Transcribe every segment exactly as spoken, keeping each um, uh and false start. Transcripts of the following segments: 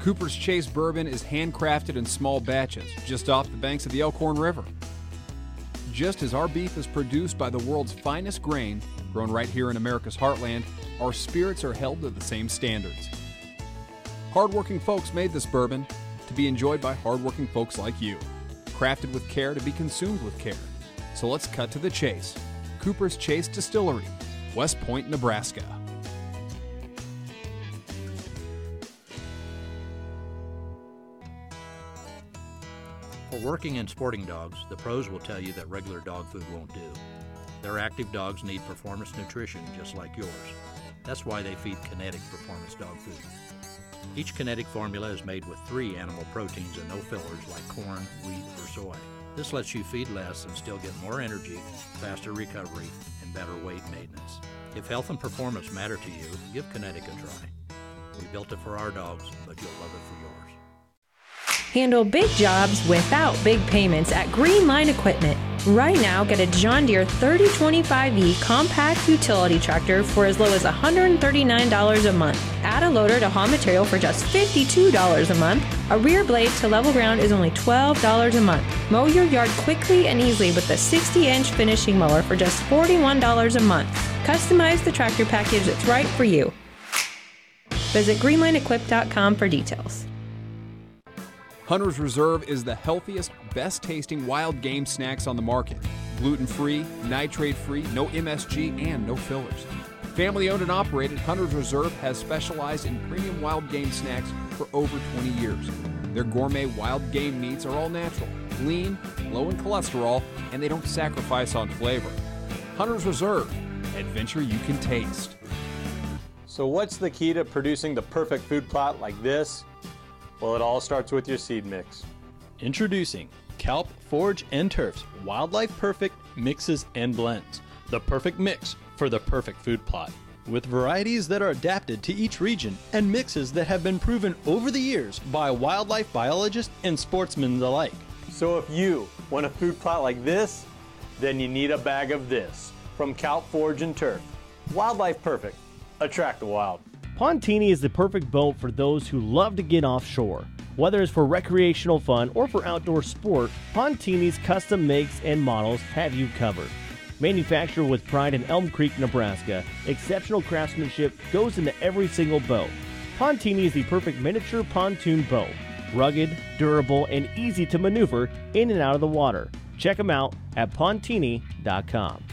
Cooper's Chase bourbon is handcrafted in small batches just off the banks of the Elkhorn River. Just as our beef is produced by the world's finest grain, grown right here in America's heartland, our spirits are held to the same standards. Hardworking folks made this bourbon to be enjoyed by hardworking folks like you. Crafted with care to be consumed with care. So let's cut to the chase. Cooper's Chase Distillery, West Point, Nebraska. For working in sporting dogs, the pros will tell you that regular dog food won't do. Their active dogs need performance nutrition just like yours. That's why they feed Kinetic Performance Dog Food. Each Kinetic formula is made with three animal proteins and no fillers like corn, wheat, or soy. This lets you feed less and still get more energy, faster recovery, and better weight maintenance. If health and performance matter to you, give Kinetic a try. We built it for our dogs, but you'll love it for yours. Handle big jobs without big payments at Greenline Equipment. Right now, get a John Deere thirty twenty-five E compact utility tractor for as low as one hundred thirty-nine dollars a month. Add a loader to haul material for just fifty-two dollars a month. A rear blade to level ground is only twelve dollars a month. Mow your yard quickly and easily with a sixty inch finishing mower for just forty-one dollars a month. Customize the tractor package that's right for you. Visit greenline equip dot com for details. Hunter's Reserve is the healthiest, best-tasting wild game snacks on the market. Gluten-free, nitrate-free, no M S G, and no fillers. Family-owned and operated, Hunter's Reserve has specialized in premium wild game snacks for over twenty years. Their gourmet wild game meats are all natural, lean, low in cholesterol, and they don't sacrifice on flavor. Hunter's Reserve, adventure you can taste. So what's the key to producing the perfect food plot like this? Well, it all starts with your seed mix. Introducing Kalp, Forage, and Turf's Wildlife Perfect Mixes and Blends. The perfect mix for the perfect food plot. With varieties that are adapted to each region and mixes that have been proven over the years by wildlife biologists and sportsmen alike. So if you want a food plot like this, then you need a bag of this. From Kalp, Forage, and Turf. Wildlife Perfect. Attract the wild. Pontini is the perfect boat for those who love to get offshore. Whether it's for recreational fun or for outdoor sport, Pontini's custom makes and models have you covered. Manufactured with pride in Elm Creek, Nebraska, exceptional craftsmanship goes into every single boat. Pontini is the perfect miniature pontoon boat. Rugged, durable, and easy to maneuver in and out of the water. Check them out at pontini dot com.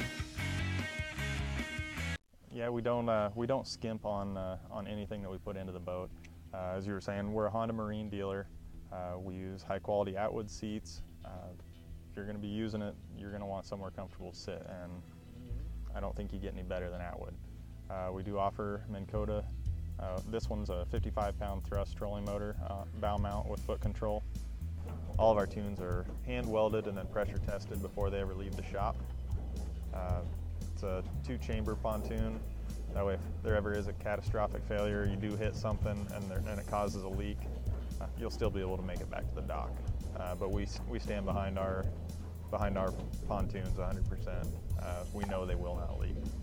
Yeah, we don't uh, we don't skimp on uh, on anything that we put into the boat. Uh, as you were saying, we're a Honda Marine dealer. Uh, we use high quality Atwood seats. Uh, if you're going to be using it, you're going to want somewhere comfortable to sit, and I don't think you get any better than Atwood. Uh, we do offer Minn Kota. Uh, this one's a fifty-five pound thrust trolling motor, uh, bow mount with foot control. All of our tunes are hand welded and then pressure tested before they ever leave the shop. Uh, It's a two-chamber pontoon. That way, if there ever is a catastrophic failure, you do hit something and, there, and it causes a leak, uh, you'll still be able to make it back to the dock. Uh, but we we stand behind our behind our pontoons one hundred percent. Uh, we know they will not leak.